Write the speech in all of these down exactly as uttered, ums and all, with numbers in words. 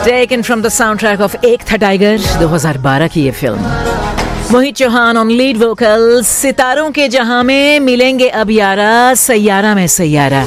Taken from the soundtrack of Ek Tha Tiger, दो हज़ार बारह की ये film. Mohit Chauhan on lead vocals. सितारों के जहां में मिलेंगे अब यारा, सैयारा में सैयारा.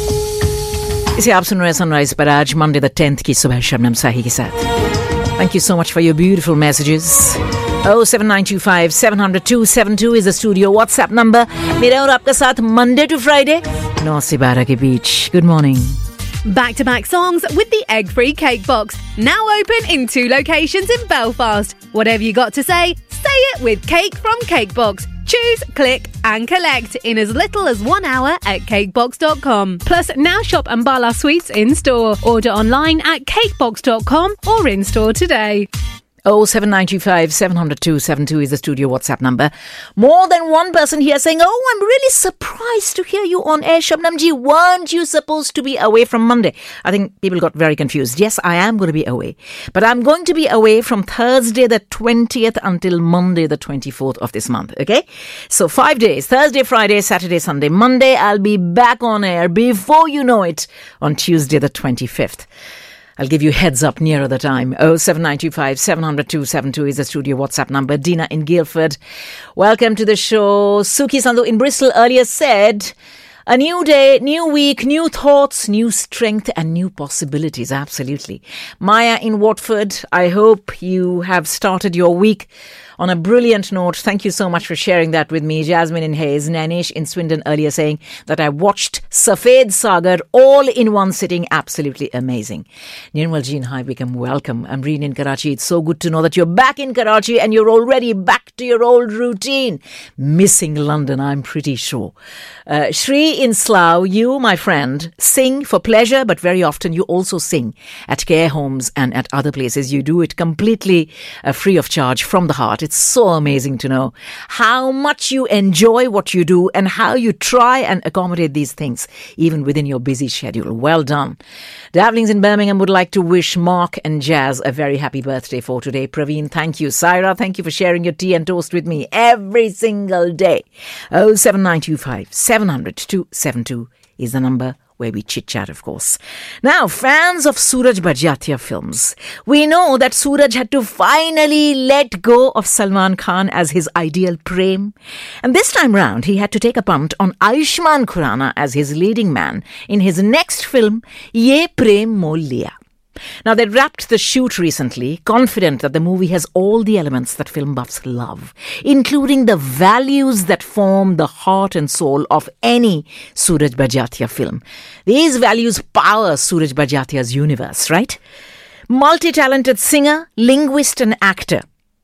इसे आप सुन रहे हैं सनराइज पर आज मंडे द टेंथ की सुबह शबनम साही के साथ. Thank you so much for your beautiful messages. oh seven nine two five seven zero zero two seven two is the studio WhatsApp number. मेरा और आपका साथ Monday to Friday नौ से बारह के बीच. Good morning. Back-to-back songs with the egg-free cake box. Now open in two locations in Belfast. Whatever you got to say, say it with Cake from Cakebox. Choose, click and collect in as little as one hour at cakebox dot com. Plus, now shop Ambala Sweets in-store. Order online at cakebox dot com or in-store today. oh seven nine two five seven zero zero two seven two is the studio WhatsApp number. More than one person here saying, oh, I'm really surprised to hear you on air, Shabnam ji. Weren't you supposed to be away from Monday? I think people got very confused. Yes, I am going to be away. But I'm going to be away from Thursday the twentieth until Monday the twenty-fourth of this month, okay? So five days, Thursday, Friday, Saturday, Sunday, Monday. I'll be back on air before you know it on Tuesday the twenty-fifth. I'll give you heads up nearer the time. oh seven nine two five seven zero zero two seven two is the studio WhatsApp number. Dina in Guildford, welcome to the show. Suki Sandhu in Bristol earlier said, a new day, new week, new thoughts, new strength and new possibilities. Absolutely. Maya in Watford, I hope you have started your week on a brilliant note. Thank you so much for sharing that with me. Jasmine in Hayes, Nanish in Swindon earlier saying that I watched Safed Sagar all in one sitting. Absolutely amazing. Nirmal Ji in High Wycombe, welcome. Amreen in Karachi, it's so good to know that you're back in Karachi and you're already back to your old routine. Missing London, I'm pretty sure. Uh, Shri in Slough, you, my friend, sing for pleasure, but very often you also sing at care homes and at other places. You do it completely uh, free of charge from the heart. It's so amazing to know how much you enjoy what you do and how you try and accommodate these things, even within your busy schedule. Well done. Davlings in Birmingham would like to wish Mark and Jazz a very happy birthday for today. Praveen, thank you. Saira, thank you for sharing your tea and toast with me every single day. oh seven nine two five seven zero zero two seven two is the number where we chit-chat, of course. Now, fans of Suraj Bhajiatia films, we know that Suraj had to finally let go of Salman Khan as his ideal prem. And this time round, he had to take a punt on Ayushmann Khurrana as his leading man in his next film, Ye Prem Mol Liya. Now, they wrapped the shoot recently, confident that the movie has all the elements that film buffs love, including the values that form the heart and soul of any Suraj Bhajiatia film. These values power Suraj Bhajiatia's universe, right? Multi-talented singer, linguist and actor,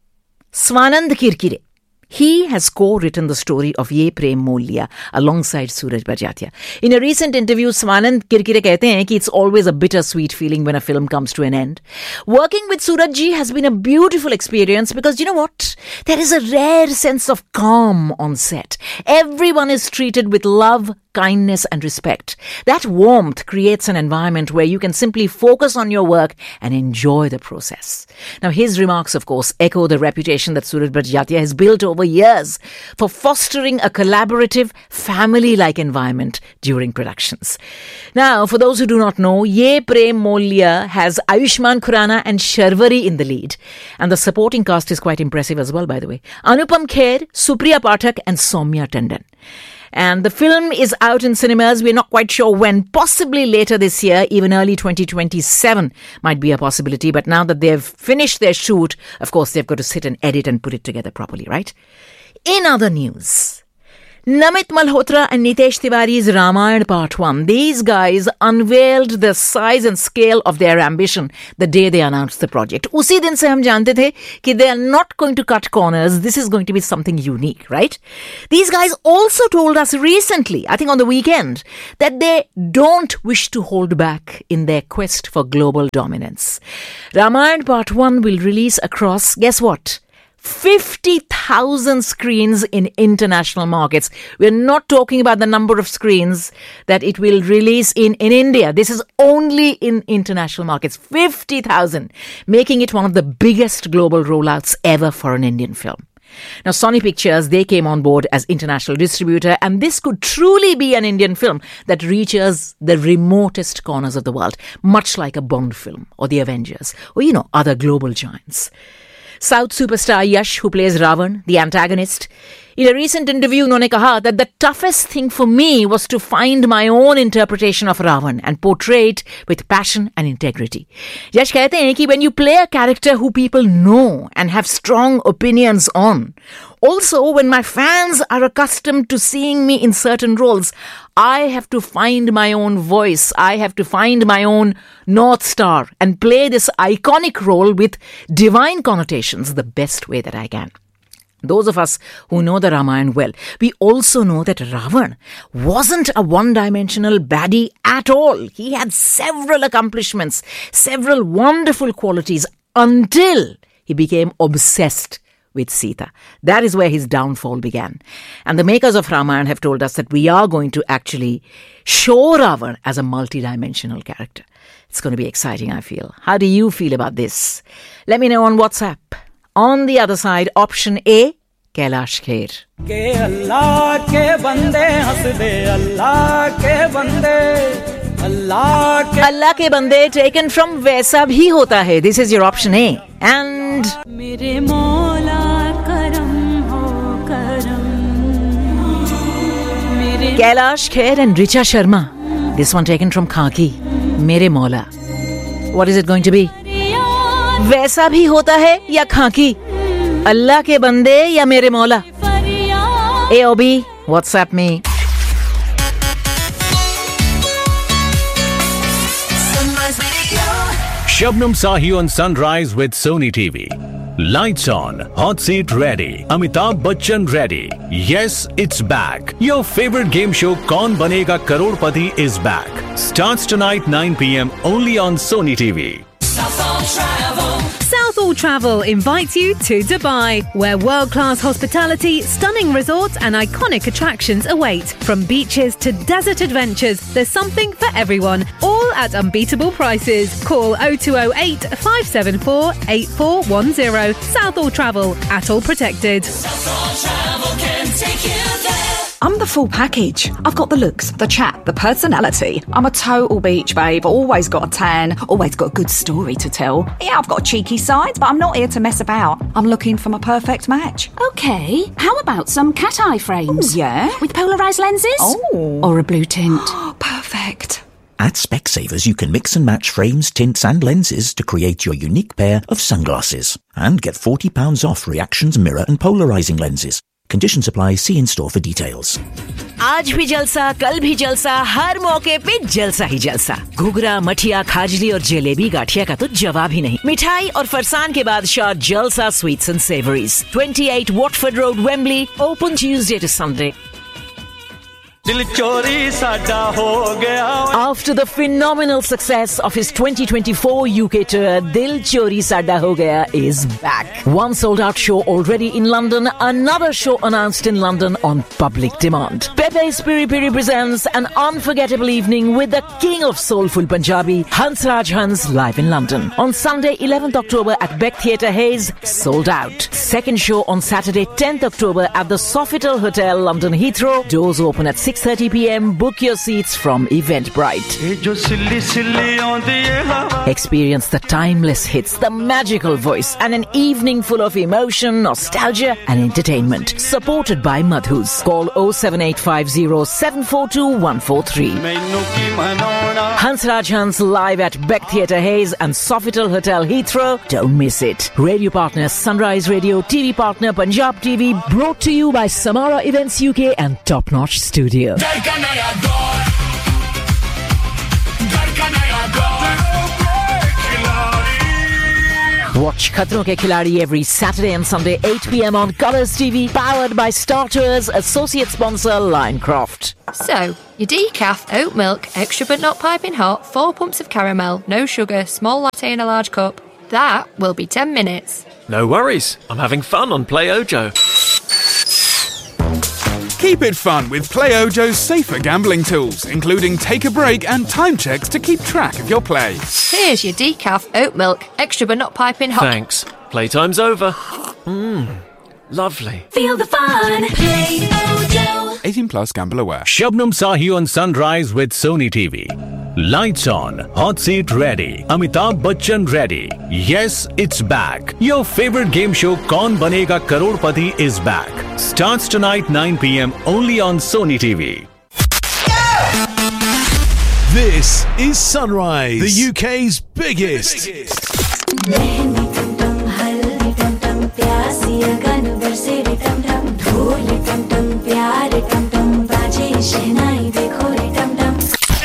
Swanand Kirkire. He has co-written the story of Ye Prem Mol Liya alongside Suraj Bhajiatia. In a recent interview, Swanand Kirkire कहते हैं कि it's always a bittersweet feeling when a film comes to an end. Working with Suraj ji has been a beautiful experience because, you know what? There is a rare sense of calm on set. Everyone is treated with love, kindness and respect. That warmth creates an environment where you can simply focus on your work and enjoy the process. Now, his remarks, of course, echo the reputation that Suraj Bhajiatia has built over years for fostering a collaborative, family-like environment during productions. Now, for those who do not know, Ye Prem Mol Liya has Ayushmann Khurrana and Sharvari in the lead. And the supporting cast is quite impressive as well, by the way. Anupam Kher, Supriya Pathak and Soumya Tandon. And the film is out in cinemas. We're not quite sure when. Possibly later this year, even early twenty twenty-seven might be a possibility. But now that they've finished their shoot, of course, they've got to sit and edit and put it together properly, right? In other news, Namit Malhotra and Nitesh Tiwari's Ramayana Part one. These guys unveiled the size and scale of their ambition the day they announced the project. Usi din se hum jante the ki they are not going to cut corners. This is going to be something unique, right? These guys also told us recently, I think on the weekend, that they don't wish to hold back in their quest for global dominance. Ramayana Part one will release across, guess what? fifty thousand screens in international markets. We're not talking about the number of screens that it will release in, in India. This is only in international markets. fifty thousand, making it one of the biggest global rollouts ever for an Indian film. Now, Sony Pictures, they came on board as international distributor, and this could truly be an Indian film that reaches the remotest corners of the world, much like a Bond film or The Avengers or, you know, other global giants. South superstar Yash, who plays Ravan, the antagonist, in a recent interview, उन्होंने कहा that the toughest thing for me was to find my own interpretation of Ravan and portray it with passion and integrity. Yash कहते हैं कि when you play a character who people know and have strong opinions on, also when my fans are accustomed to seeing me in certain roles, I have to find my own voice. I have to find my own North Star and play this iconic role with divine connotations the best way that I can. Those of us who know the Ramayana well, we also know that Ravan wasn't a one-dimensional baddie at all. He had several accomplishments, several wonderful qualities until he became obsessed with Sita. That is where his downfall began. And the makers of Ramayana have told us that we are going to actually show Ravan as a multi-dimensional character. It's going to be exciting, I feel. How do you feel about this? Let me know on WhatsApp. On the other side, option A, Kailash Kher. के अल्लाह के बंदे हंस दे अल्लाह के बंदे अल्लाह के अल्लाह के बंदे taken from वैसा भी होता है. This is your option A. And मेरे मौला करम हो करम मेरे Kailash Kher and Richa Sharma. This one taken from Khaki. Mere Mola. What is it going to be? वैसा भी होता है या खाकी? अल्लाह के बंदे या मेरे मौला? A or B? WhatsApp me. Shabnam Sahi on Sunrise with Sony T V. Lights on, hot seat ready, Amitabh Bachchan ready. Yes, it's back. Your favorite game show Kaun Banega Crorepati is back. Starts tonight nine p.m. only on Sony T V. Southall Travel invites you to Dubai, where world-class hospitality, stunning resorts and iconic attractions await. From beaches to desert adventures, there's something for everyone, all at unbeatable prices. Call oh two oh eight, five seven four, eight four one zero. Southall Travel, Atoll Protected. Southall Travel can take you there. I'm the full package. I've got the looks, the chat, the personality. I'm a total beach babe, always got a tan, always got a good story to tell. Yeah, I've got a cheeky side, but I'm not here to mess about. I'm looking for my perfect match. Okay, how about some cat eye frames? Ooh, yeah? With polarised lenses? Oh. Or a blue tint? Perfect. At Specsavers, you can mix and match frames, tints and lenses to create your unique pair of sunglasses. And get forty pounds off Reactions mirror and polarising lenses. Conditions apply. See in store for details. आज भी जलसा, कल भी जलसा, हर मौके पे जलसा ही जलसा. घुघरा, मठिया, खाजली और जलेबी गाठिया का तो जवाब ही नहीं. मिठाई और फरसान के बादशाह जलसा sweets and savouries. twenty-eight Watford Road, Wembley. Open Tuesday to Sunday. दिल चोरी साडा हो गया. After the phenomenal success of his twenty twenty-four U K tour, Dil Chori Sada Ho Gaya is back. One sold-out show already in London, another show announced in London on public demand. Pepe's Piri Piri presents an unforgettable evening with the king of soulful Punjabi, Hansraj Hans, live in London. On Sunday, eleventh October at Beck Theatre Hayes, sold out. Second show on Saturday, tenth October at the Sofitel Hotel, London Heathrow. Doors open at six thirty p.m. Book your seats from Eventbrite. Experience the timeless hits, the magical voice, and an evening full of emotion, nostalgia, and entertainment. Supported by Madhus. Call oh seven eight five oh, seven four two, one four three. Hansraj Hans live at Beck Theatre Hayes and Sofitel Hotel Heathrow. Don't miss it. Radio partner Sunrise Radio, T V partner Punjab T V. Brought to you by Samara Events U K and Top Notch Studio. Watch Khatron Ke Khiladi every Saturday and Sunday, eight p.m. on Colours T V, powered by Star Tours, associate sponsor Linecroft. So, your decaf, oat milk, extra but not piping hot, four pumps of caramel, no sugar, small latte in a large cup. That will be ten minutes. No worries, I'm having fun on Play Ojo. Keep it fun with Play Ojo's safer gambling tools, including take a break and time checks to keep track of your play. Here's your decaf, oat milk, extra but not piping hot. Thanks. Playtime's over. Mmm. Lovely. Feel the fun. Play Ojo. eighteen plus, gamble aware. Shabnam Sahi on Sunrise with Sony T V. Lights on, hot seat ready, Amitabh Bachchan ready. Yes, it's back. Your favorite game show Kaun Banega Karodpati is back. Starts tonight nine p.m. only on Sony T V. This is Sunrise, the U K's biggest. Mehndi टम टम हल्दी टम टम प्यासी अगन